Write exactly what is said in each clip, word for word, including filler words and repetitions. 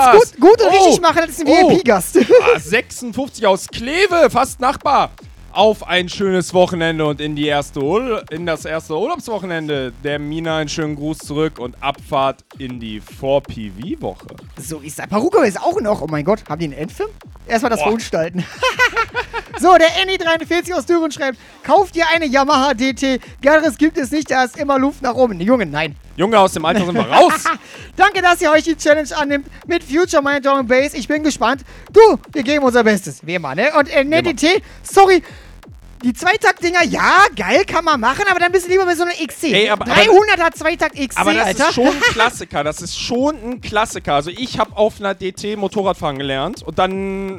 das? Gut, gut und oh. richtig machen, das ist ein oh. V I P-Gast. Ah, sechsundfünfzig aus Kleve, fast Nachbar. Auf ein schönes Wochenende und in, die erste Ur- in das erste Urlaubswochenende. Der Mina einen schönen Gruß zurück und Abfahrt in die vier P V-Woche. So ist das. Paruko ist auch noch. Oh mein Gott, haben die einen Endfilm? Erstmal das Boah. verunstalten. So, der Annie dreiundvierzig aus Düren schreibt, kauft dir eine Yamaha D T. Geileres gibt es nicht, da ist immer Luft nach oben. Junge, nein. Junge, aus dem Alter sind wir raus. Danke, dass ihr euch die Challenge annimmt mit Future Mind Drum Bass. Ich bin gespannt. Du, wir geben unser Bestes. Wir mal, ne? Und äh, ne, D T, sorry. Die Zweitakt-Dinger, ja, geil, kann man machen, aber dann bist du lieber mit so einer X C. Ey, aber- dreihunderter Zweitakt X C, Aber das Alter. ist schon ein Klassiker. Das ist schon ein Klassiker. Also ich habe auf einer D T Motorradfahren gelernt und dann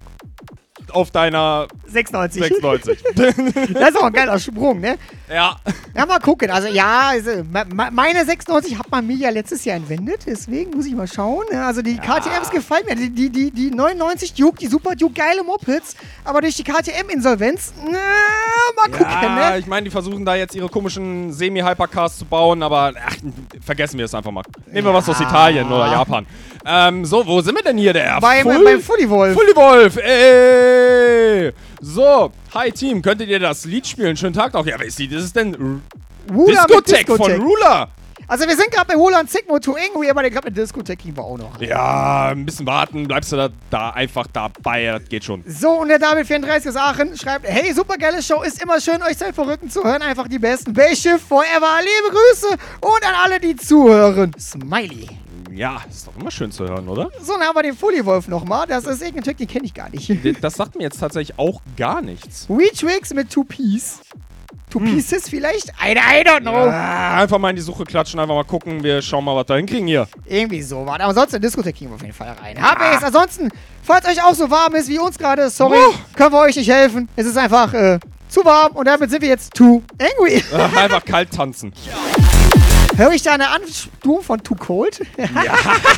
auf deiner sechsundneunzig. sechsundneunzig. Das ist auch ein geiler Sprung, ne? Ja. Ja, mal gucken. Also, ja, also, me- me- meine sechsundneunzig hat man mir ja letztes Jahr entwendet. Deswegen muss ich mal schauen. Ja, also, die K T Ms gefallen mir. Die, die, die, die neunundneunzig Duke, die Super Duke, geile Mopeds. Aber durch die K T M-Insolvenz, na, mal gucken, Ja, ne? ich meine, die versuchen da jetzt ihre komischen Semi-Hypercars zu bauen, aber ach, vergessen wir es einfach mal. Nehmen wir Ja. was aus Italien oder Japan. Ähm, so, wo sind wir denn hier, der Beim, Full- beim Fully Wolf. Fully Wolf, ey! So, hi Team, könntet ihr das Lied spielen? Schönen Tag noch. Ja, wer ist die? Das ist denn Ruler mit Discotheque von Discotheque. Ruler. Also, wir sind gerade bei Roland Sigmo to Angry, aber gerade mit Discotheque kriegen wir auch noch. Ja, ein bisschen warten, bleibst du da, da einfach dabei, das geht schon. So, und der David vierunddreißig aus Aachen schreibt, hey, super geile Show, ist immer schön, euch zwei Verrückten zu hören, einfach die besten. Basschiff forever, liebe Grüße und an alle, die zuhören. Smiley. Ja, ist doch immer schön zu hören, oder? So, dann haben wir den Fully Wolf nochmal. Das ist irgendein Trick, den kenne ich gar nicht. Das sagt mir jetzt tatsächlich auch gar nichts. We-Tricks mit Two Piece. Two Pieces vielleicht? I, I don't know. Ah, einfach mal in die Suche klatschen, einfach mal gucken, wir schauen mal, was da hinkriegen hier. Irgendwie so was. Aber ansonsten, in Diskothek kriegen wir auf jeden Fall rein. Hab ich's. Ansonsten, falls euch auch so warm ist wie uns gerade, sorry, Oh. können wir euch nicht helfen. Es ist einfach äh, zu warm und damit sind wir jetzt too angry. Einfach kalt tanzen. Höre ich da eine Anspielung von Too Cold? Ja.